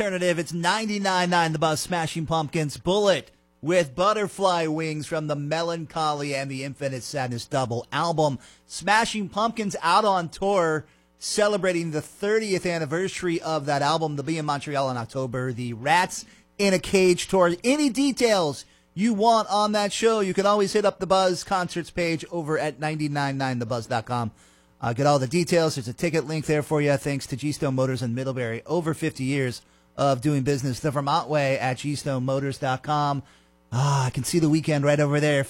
Alternative, it's 99.9 The Buzz, Smashing Pumpkins, Bullet with Butterfly Wings from the Melancholy and the Infinite Sadness double album. Smashing Pumpkins out on tour, celebrating the 30th anniversary of that album. They'll be in Montreal in October. The Rats in a Cage tour. Any details you want on that show, you can always hit up the Buzz concerts page over at 999thebuzz.com. Get all the details. There's a ticket link there for you. Thanks to G-Stone Motors in Middlebury. Over 50 years of doing business the Vermont way at gstonemotors.com. I can see the weekend right over there.